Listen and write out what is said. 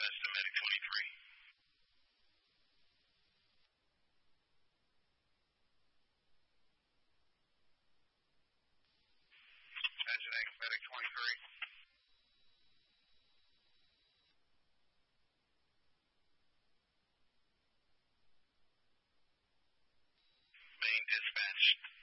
dispatch to Medic 23. Engine 8, Medic 23. Main dispatch.